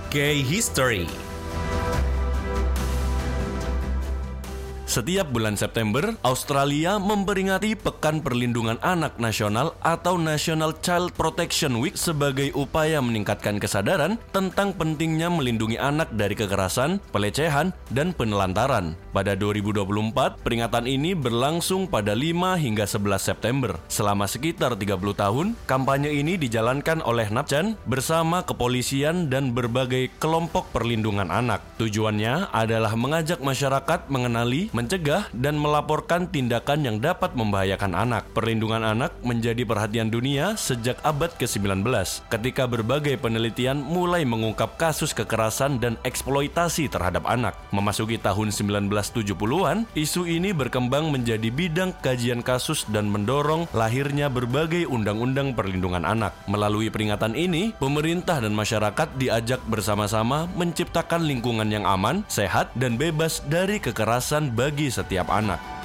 K-History. Setiap bulan September, Australia memperingati Pekan Perlindungan Anak Nasional atau National Child Protection Week sebagai upaya meningkatkan kesadaran tentang pentingnya melindungi anak dari kekerasan, pelecehan, dan penelantaran. Pada 2024, peringatan ini berlangsung pada 5 hingga 11 September. Selama sekitar 30 tahun, kampanye ini dijalankan oleh NAPCHAN bersama kepolisian dan berbagai kelompok perlindungan anak. Tujuannya adalah mengajak masyarakat mengenali, mencegah, dan melaporkan tindakan yang dapat membahayakan anak. Perlindungan anak menjadi perhatian dunia sejak abad ke-19, ketika berbagai penelitian mulai mengungkap kasus kekerasan dan eksploitasi terhadap anak. Memasuki tahun 1970-an, isu ini berkembang menjadi bidang kajian kasus dan mendorong lahirnya berbagai undang-undang perlindungan anak. Melalui peringatan ini, pemerintah dan masyarakat diajak bersama-sama menciptakan lingkungan yang aman, sehat, dan bebas dari kekerasan bagi setiap anak.